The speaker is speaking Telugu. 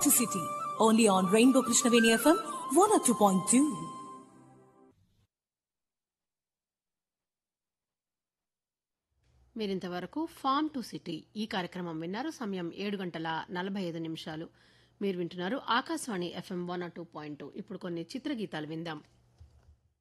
to City, only on Rainbow Krishnaveni FM 102.2. మీరింతవరకు ఫార్మ్ టు సిటీ ఈ కార్యక్రమం విన్నారు. సమయం 7:45. మీరు వింటున్నారు ఆకాశవాణి FM 102.2. ఇప్పుడు కొన్ని చిత్రగీతాలు విందాం.